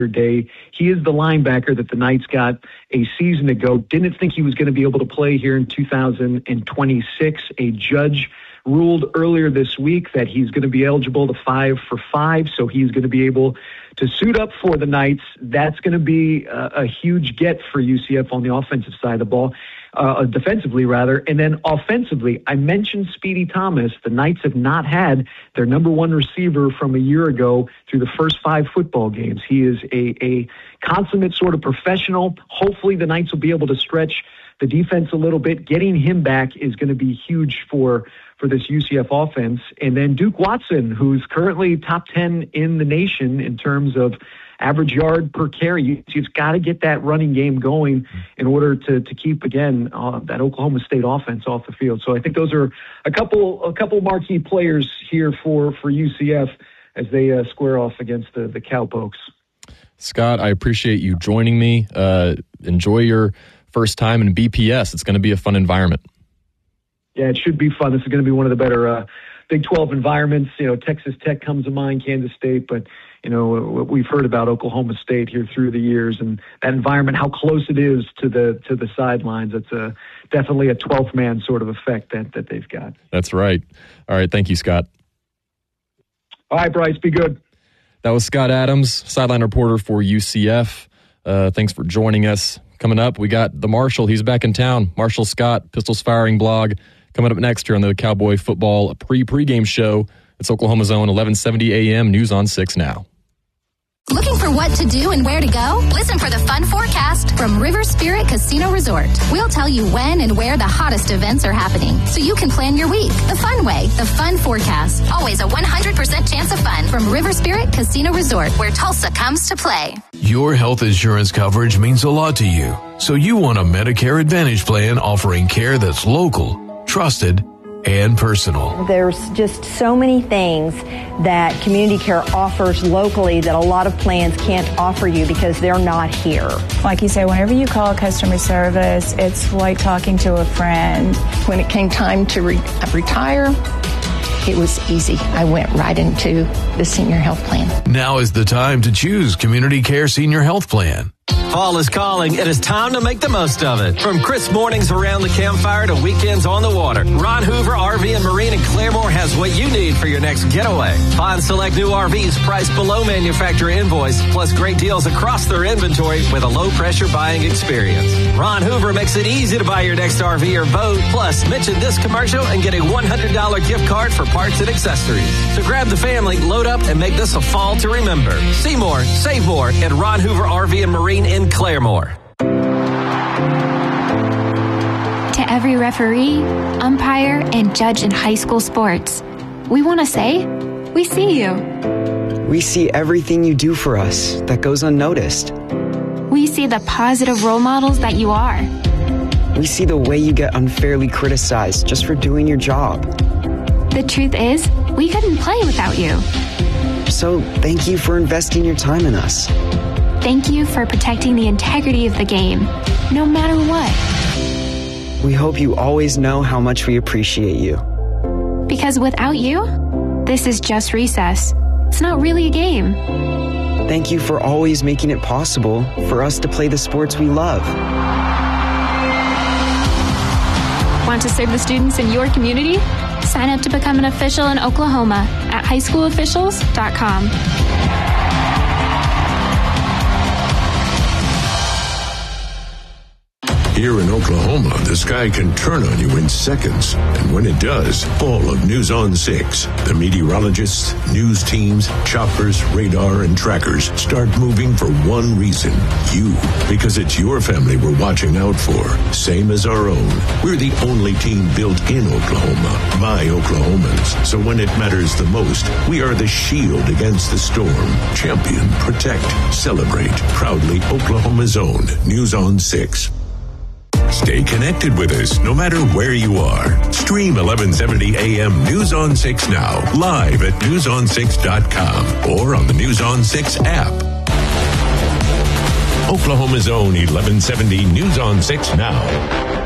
day. He is the linebacker that the Knights got a season ago. Didn't think he was going to be able to play here in 2026. A judge ruled earlier this week that he's going to be eligible to 5 for 5, so he's going to be able to suit up for the Knights. That's going to be a huge get for UCF on the offensive side of the ball, defensively rather. And then offensively, I mentioned Speedy Thomas. The Knights have not had their number one receiver from a year ago through the first 5 football games. He is a consummate sort of professional. Hopefully the Knights will be able to stretch the defense a little bit. Getting him back is going to be huge for this UCF offense. And then Duke Watson, who's currently top 10 in the nation in terms of average yard per carry. You've got to get that running game going in order to keep, again, that Oklahoma State offense off the field. So I think those are a couple marquee players here for UCF as they square off against the Cowpokes. Scott, I appreciate you joining me. Enjoy your first time in BPS. It's going to be a fun environment. Yeah, it should be fun. This is going to be one of the better Big 12 environments. Texas Tech comes to mind, Kansas State, but what we've heard about Oklahoma State here through the years and that environment, how close it is to the sidelines. It's definitely a 12th man sort of effect that they've got. That's right. All right, thank you, Scott. All right, Bryce, be good. That was Scott Adams, sideline reporter for UCF. Thanks for joining us. Coming up, we got the Marshall. He's back in town. Marshall Scott, Pistols Firing blog. Coming up next here on the Cowboy Football pregame show. It's Oklahoma's own 1170 AM News on 6 now. Looking for what to do and where to go? Listen for the fun forecast from River Spirit Casino Resort. We'll tell you when and where the hottest events are happening, so you can plan your week the fun way. The fun forecast. Always a 100% chance of fun from River Spirit Casino Resort, where Tulsa comes to play. Your health insurance coverage means a lot to you, so you want a Medicare Advantage plan offering care that's local, trusted, and personal. There's just so many things that Community Care offers locally that a lot of plans can't offer you because they're not here. Like you say, whenever you call customer service, it's like talking to a friend. When it came time to retire, it was easy. I went right into the senior health plan. Now is the time to choose Community Care Senior Health Plan. Fall is calling. It is time to make the most of it. From crisp mornings around the campfire to weekends on the water, Ron Hoover RV and Marine in Claremore has what you need for your next getaway. Find select new RVs priced below manufacturer invoice, plus great deals across their inventory with a low-pressure buying experience. Ron Hoover makes it easy to buy your next RV or boat. Plus, mention this commercial and get a $100 gift card for parts and accessories. So grab the family, load up, and make this a fall to remember. See more, save more at Ron Hoover RV and Marine in Claremore. To every referee, umpire, and judge in high school sports, we want to say, we see you. We see everything you do for us that goes unnoticed. We see the positive role models that you are. We see the way you get unfairly criticized just for doing your job. The truth is, we couldn't play without you. So thank you for investing your time in us. Thank you for protecting the integrity of the game, no matter what. We hope you always know how much we appreciate you. Because without you, this is just recess. It's not really a game. Thank you for always making it possible for us to play the sports we love. Want to serve the students in your community? Sign up to become an official in Oklahoma at highschoolofficials.com. Here in Oklahoma, the sky can turn on you in seconds. And when it does, all of News on 6, the meteorologists, news teams, choppers, radar, and trackers start moving for one reason. You. Because it's your family we're watching out for. Same as our own. We're the only team built in Oklahoma by Oklahomans. So when it matters the most, we are the shield against the storm. Champion, protect, celebrate. Proudly Oklahoma's own News on 6. Stay connected with us no matter where you are. Stream 1170 AM News on 6 now, live at newson6.com or on the News on 6 app. Oklahoma's own 1170 News on 6 now.